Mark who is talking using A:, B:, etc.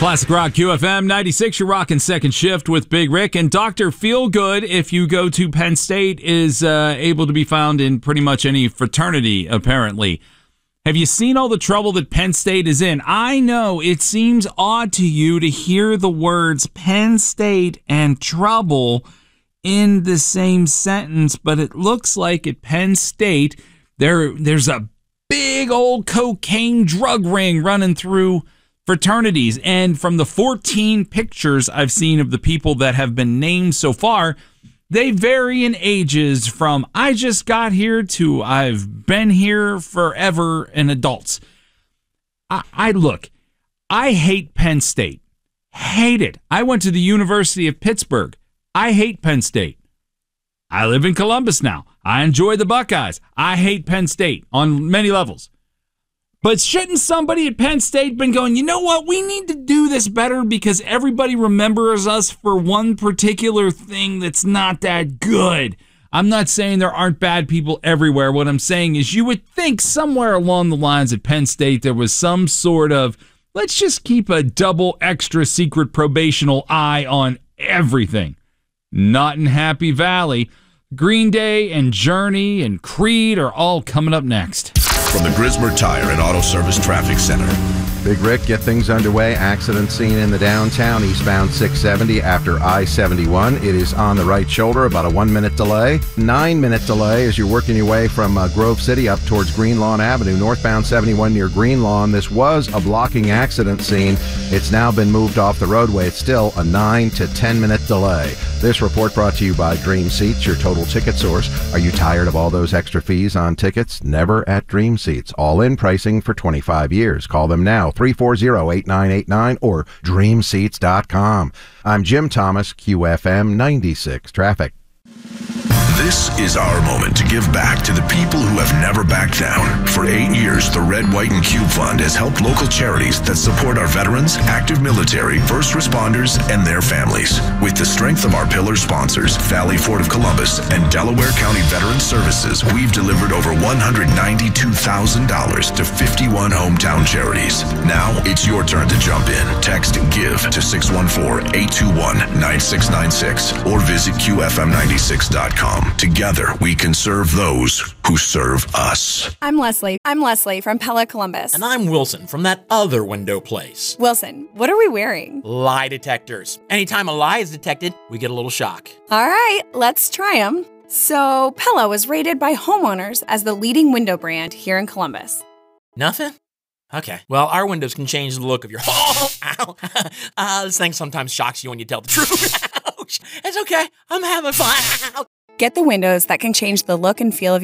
A: Classic Rock QFM 96, you're rocking second shift with Big Rick. And Dr. Feelgood, if you go to Penn State, is able to be found in pretty much any fraternity, apparently. Have you seen all the trouble that Penn State is in? I know it seems odd to you to hear the words Penn State and trouble in the same sentence, but it looks like at Penn State, there's a big old cocaine drug ring running through fraternities. And from the 14 pictures I've seen of the people that have been named so far, they vary in ages from I just got here to I've been here forever in adults. I hate Penn State. Hate it. I went to the University of Pittsburgh. I hate Penn State. I live in Columbus now. I enjoy the Buckeyes. I hate Penn State on many levels. But shouldn't somebody at Penn State been going, you know what, we need to do this better because everybody remembers us for one particular thing that's not that good. I'm not saying there aren't bad people everywhere. What I'm saying is you would think somewhere along the lines at Penn State there was some sort of, let's just keep a double extra secret probational eye on everything. Not in Happy Valley. Green Day and Journey and Creed are all coming up next.
B: From the Grismer Tire and Auto Service Traffic Center.
C: Big Rick, get things underway. Accident scene in the downtown, eastbound 670 after I-71. It is on the right shoulder, about a 1-minute delay. 9-minute delay as you're working your way from Grove City up towards Green Lawn Avenue, northbound 71 near Green Lawn. This was a blocking accident scene. It's now been moved off the roadway. It's still a 9 to 10-minute delay. This report brought to you by Dream Seats, your total ticket source. Are you tired of all those extra fees on tickets? Never at Dream Seats. All-in pricing for 25 years. Call them now, 340-8989 or dreamseats.com. I'm Jim Thomas, QFM 96 Traffic.
B: This is our moment to give back to the people who have never backed down. For 8 years, the Red, White, and Cube Fund has helped local charities that support our veterans, active military, first responders, and their families. With the strength of our pillar sponsors, Valley Ford of Columbus and Delaware County Veteran Services, we've delivered over $192,000 to 51 hometown charities. Now, it's your turn to jump in. Text GIVE to 614-821-9696 or visit QFM96.com. Together, we can serve those who serve us.
D: I'm Leslie. From Pella Columbus.
E: And I'm Wilson from that other window place.
D: Wilson, what are we wearing?
E: Lie detectors. Anytime a lie is detected, we get a little shock.
D: All right, let's try them. So, Pella was rated by homeowners as the leading window brand here in Columbus.
E: Nothing? Okay. Well, our windows can change the look of your ow. This thing sometimes shocks you when you tell the truth. Ouch. It's okay. I'm having fun.
D: Get the windows that can change the look and feel of